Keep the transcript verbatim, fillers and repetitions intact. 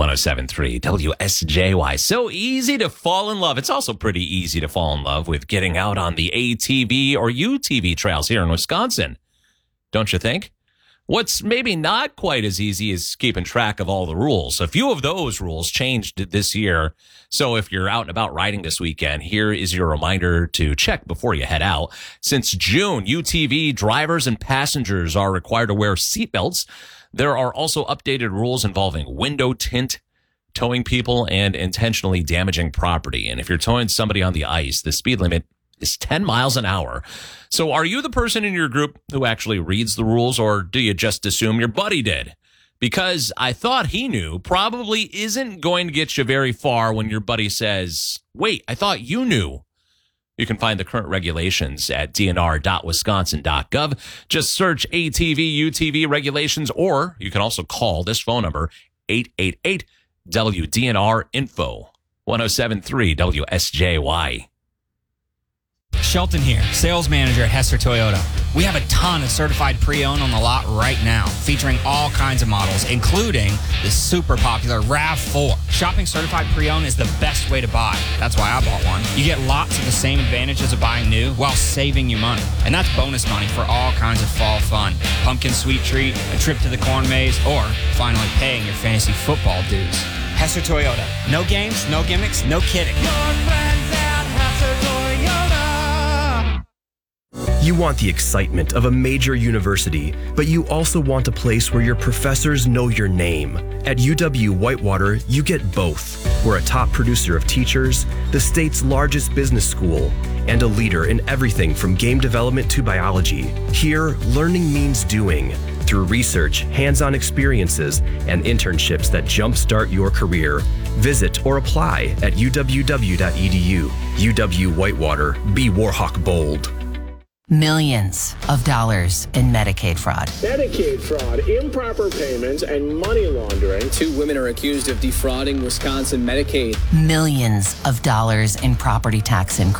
one oh seven point three W S J Y. So easy to fall in love. It's also pretty easy to fall in love with getting out on the A T V or U T V trails here in Wisconsin. Don't you think? What's maybe not quite as easy is keeping track of all the rules. A few of those rules changed this year. So if you're out and about riding this weekend, here is your reminder to check before you head out. Since June, U T V drivers and passengers are required to wear seatbelts. There are also updated rules involving window tint, towing people, and intentionally damaging property. And if you're towing somebody on the ice, the speed limit is ten miles an hour. So are you the person in your group who actually reads the rules, or do you just assume your buddy did? Because I thought he knew probably isn't going to get you very far when your buddy says, wait, I thought you knew. You can find the current regulations at d n r dot wisconsin dot gov. Just search A T V, U T V regulations, or you can also call this phone number, eight eight eight W D N R info, one oh seven point three W S J Y. Shelton here, sales manager at Hester Toyota. We have a ton of certified pre-owned on the lot right now, featuring all kinds of models, including the super popular RAV four. Shopping certified pre-owned is the best way to buy. That's why I bought one. You get lots of the same advantages of buying new while saving you money. And that's bonus money for all kinds of fall fun. Pumpkin sweet treat, a trip to the corn maze, or finally paying your fantasy football dues. Hester Toyota. No games, no gimmicks, no kidding. Your friends at Hester Toyota. You want the excitement of a major university, but you also want a place where your professors know your name. At U W-Whitewater, you get both. We're a top producer of teachers, the state's largest business school, and a leader in everything from game development to biology. Here, learning means doing, through research, hands-on experiences, and internships that jumpstart your career. Visit or apply at u w w dot e d u. U W-Whitewater, be Warhawk bold. Millions of dollars in Medicaid fraud. Medicaid fraud, improper payments, and money laundering. Two women are accused of defrauding Wisconsin Medicaid. Millions of dollars in property tax increase.